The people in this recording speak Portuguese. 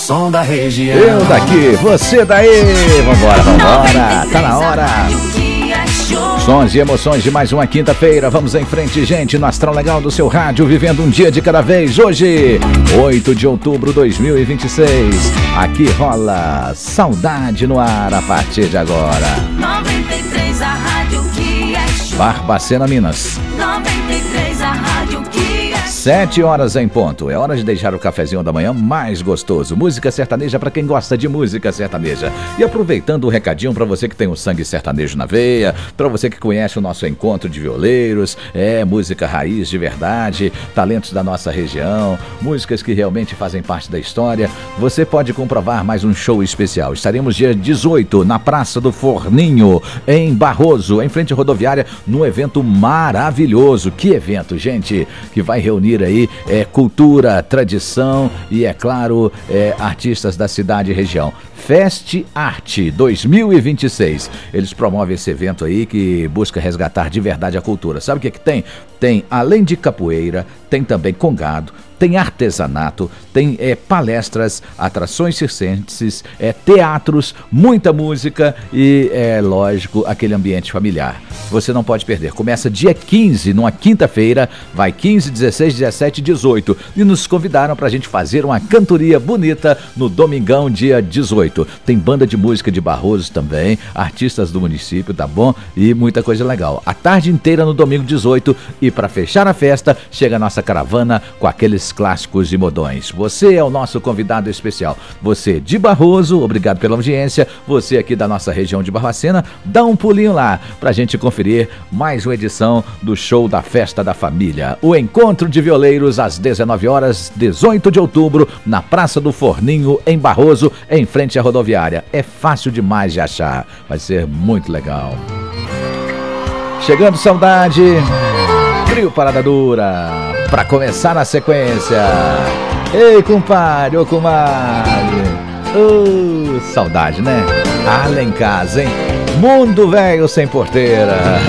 Som da região. Eu daqui, você daí. Vambora, tá na hora. Sons e emoções de mais uma quinta-feira. Vamos em frente, gente, no Astral Legal do seu rádio, vivendo um dia de cada vez. Hoje, 8 de outubro de 2026. Aqui rola Saudade no ar a partir de agora. 93, a rádio que é show. Barbacena, Minas. 93, a rádio que é show. 7 horas em ponto. É hora de deixar o cafezinho da manhã mais gostoso. Música sertaneja para quem gosta de música sertaneja. E aproveitando o recadinho para você que tem o sangue sertanejo na veia, para você que conhece o nosso encontro de violeiros, música raiz de verdade, talentos da nossa região, músicas que realmente fazem parte da história. Você pode comprovar mais um show especial. Estaremos dia 18 na Praça do Forninho, em Barroso, em frente à rodoviária, num evento maravilhoso. Que evento, gente, que vai reunir aí cultura, tradição e, é claro, artistas da cidade e região. Fest Art 2026. Eles promovem esse evento aí que busca resgatar de verdade a cultura. Sabe o que tem? Tem, além de capoeira, tem também congado, tem artesanato, tem palestras, atrações circenses, teatros, muita música e, lógico, aquele ambiente familiar. Você não pode perder. Começa dia 15, numa quinta-feira, vai 15, 16, 17 e 18. E nos convidaram pra gente fazer uma cantoria bonita no domingão, dia 18. Tem banda de música de Barroso também, artistas do município, tá bom? E muita coisa legal. A tarde inteira no domingo 18 e para fechar a festa, chega a nossa caravana com aqueles clássicos e modões. Você é o nosso convidado especial. Você de Barroso, obrigado pela audiência. Você aqui da nossa região de Barbacena, dá um pulinho lá pra gente conferir mais uma edição do show da Festa da Família. O Encontro de Violeiros às 19 horas, 18 de outubro, na Praça do Forninho, em Barroso, em frente à rodoviária. É fácil demais de achar. Vai ser muito legal. Chegando Saudade, Trio Parada Dura, pra começar na sequência. Ei, compadre, ô comadre. Saudade, né? Lá em casa, hein? Mundo velho sem porteira.